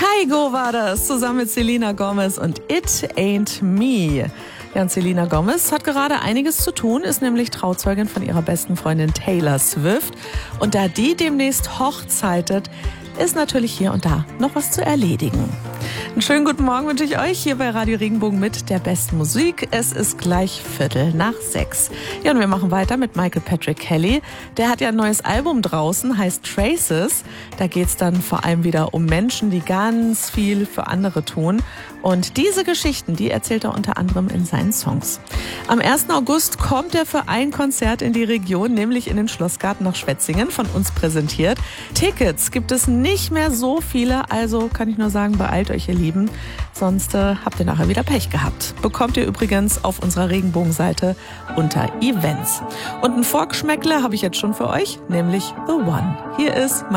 Kygo war das, zusammen mit Selena Gomez und It Ain't Me. Ja, und Selena Gomez hat gerade einiges zu tun, ist nämlich Trauzeugin von ihrer besten Freundin Taylor Swift. Und da die demnächst hochzeitet, ist natürlich hier und da noch was zu erledigen. Einen schönen guten Morgen wünsche ich euch hier bei Radio Regenbogen mit der besten Musik. Es ist gleich 5:45. Ja, und wir machen weiter mit Michael Patrick Kelly. Der hat ja ein neues Album draußen, heißt Traces. Da geht's dann vor allem wieder um Menschen, die ganz viel für andere tun. Und diese Geschichten, die erzählt er unter anderem in seinen Songs. Am 1. August kommt er für ein Konzert in die Region, nämlich in den Schlossgarten nach Schwetzingen, von uns präsentiert. Tickets gibt es nicht mehr so viele, also kann ich nur sagen, beeilt euch, ihr Lieben, sonst habt ihr nachher wieder Pech gehabt. Bekommt ihr übrigens auf unserer Regenbogenseite unter Events. Und ein Vorgeschmäckle habe ich jetzt schon für euch, nämlich The One. Hier ist